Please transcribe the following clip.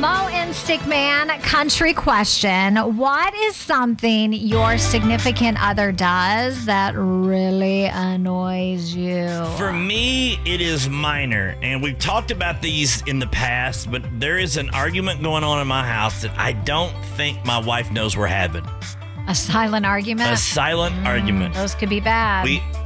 Mo and Stickman, country question. What is something your significant other does that really annoys you? For me, it is minor. And we've talked about these in the past, but there is an argument going on in my house that I don't think my wife knows we're having. A silent argument? A silent argument. Those could be bad.